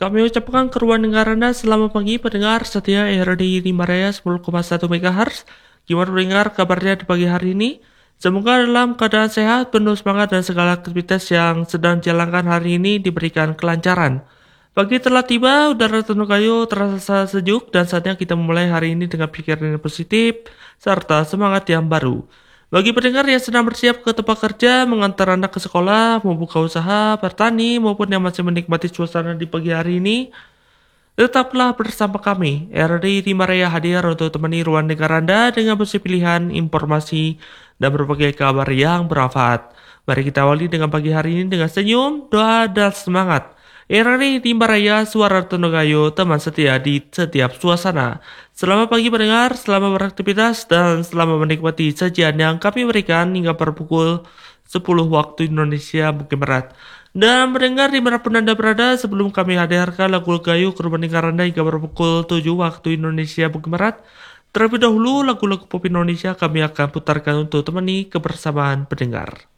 Kami ucapkan keruan dengar Anda selamat pagi pendengar setia RDI Himalaya 10,1 MHz. Gimana pendengar kabarnya di pagi hari ini? Semoga dalam keadaan sehat, penuh semangat dan segala aktivitas yang sedang dijalankan hari ini diberikan kelancaran. Pagi telah tiba, udara Tunu Kayu terasa sejuk dan saatnya kita memulai hari ini dengan pikiran yang positif serta semangat yang baru. Bagi pendengar yang sedang bersiap ke tempat kerja, mengantar anak ke sekolah, membuka usaha, bertani, maupun yang masih menikmati suasana di pagi hari ini, tetaplah bersama kami. RRI Himalaya hadir untuk temani ruang dengar Anda dengan bersih pilihan, informasi, dan berbagai kabar yang bermanfaat. Mari kita awali dengan pagi hari ini dengan senyum, doa, dan semangat. RRI Himalaya, suara Tonogayo, teman setia di setiap suasana. Selamat pagi pendengar, selamat beraktivitas, dan selamat menikmati sajian yang kami berikan hingga per pukul 10 waktu Indonesia Bukit Barat. Dan mendengar dimanapun Anda berada, sebelum kami hadirkan lagu gayo ke rumah dengar Anda hingga per pukul 7 waktu Indonesia Bukit Barat, terlebih dahulu lagu-lagu pop Indonesia kami akan putarkan untuk temani kebersamaan pendengar.